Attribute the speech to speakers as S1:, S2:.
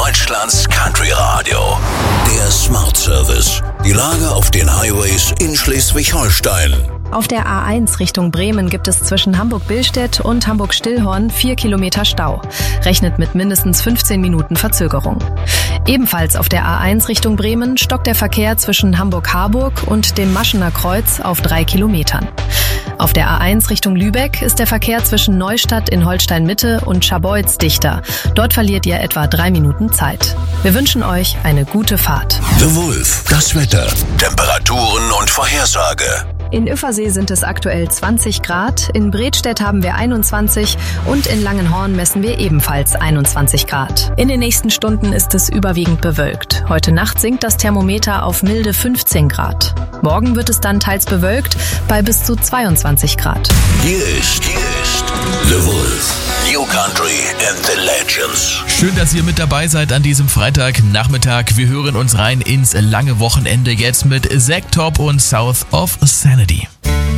S1: Deutschlands Country Radio. Der Smart Service. Die Lage auf den Highways in Schleswig-Holstein.
S2: Auf der A1 Richtung Bremen gibt es zwischen Hamburg-Billstedt und Hamburg-Stillhorn 4 Kilometer Stau. Rechnet mit mindestens 15 Minuten Verzögerung. Ebenfalls auf der A1 Richtung Bremen stockt der Verkehr zwischen Hamburg-Harburg und dem Maschener Kreuz auf 3 Kilometern. Auf der A1 Richtung Lübeck ist der Verkehr zwischen Neustadt in Holstein-Mitte und Scharbeutz dichter. Dort verliert ihr etwa 3 Minuten Zeit. Wir wünschen euch eine gute Fahrt.
S1: The Wolf, das Wetter, Temperaturen und Vorhersage.
S2: In Üffersee sind es aktuell 20 Grad, in Bredstedt haben wir 21 und in Langenhorn messen wir ebenfalls 21 Grad. In den nächsten Stunden ist es überwiegend bewölkt. Heute Nacht sinkt das Thermometer auf milde 15 Grad. Morgen wird es dann teils bewölkt bei bis zu 22 Grad.
S1: Hier ist The Wolf. New Country and the Legends.
S3: Schön, dass ihr mit dabei seid an diesem Freitagnachmittag. Wir hören uns rein ins lange Wochenende jetzt mit Zack Top und South of Sanity.